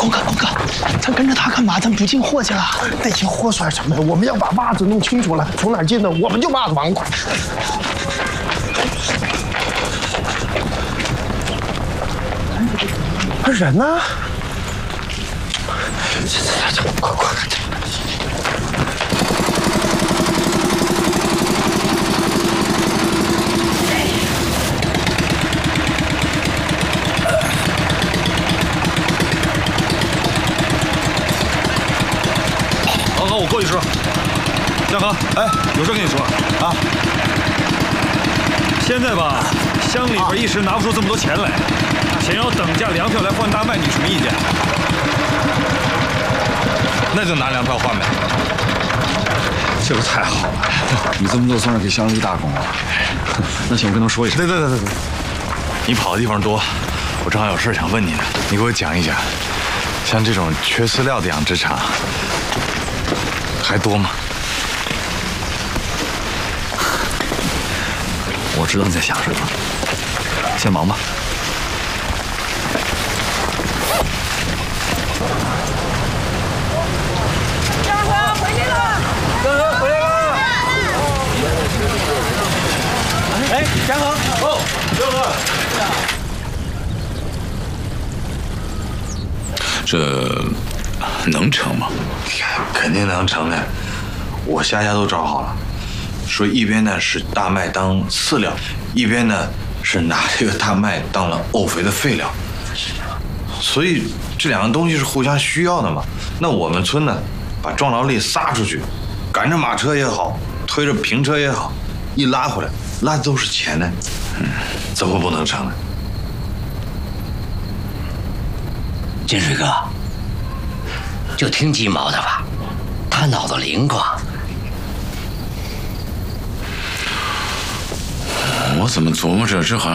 公哥，咱跟着他干嘛？咱不进货去了？ 那些货算什么呀？我们要把袜子弄清楚了，从哪儿进的，我们就袜子王管。人呢？快！ 好，我过去说。江河，哎，有事跟你说啊。现在吧，乡里边一时拿不出这么多钱来，想要等价粮票来换大麦，你有什么意见？ 那就拿粮票换呗。 这不太好了，你这么做算是给乡里立大功了。那行，我跟他们说一声。 对，你跑的地方多，我正好有事想问你呢，你给我讲一讲，像这种缺饲料的养殖场还多吗？ 我知道你在想什么，先忙吧。 江河回来了！ 江河回来了！哎，江河！哦，江河！ 这能成吗？肯定能成的，我家都找好了。说一边呢是大麦当饲料，一边呢是拿这个大麦当了沤肥的废料，所以这两个东西是互相需要的嘛。那我们村呢，把壮劳力撒出去，赶着马车也好，推着平车也好，一拉回来，拉的都是钱呢，怎么不能成呢？ 金水哥，就听鸡毛的吧，他脑子灵光。 我怎么琢磨着这好像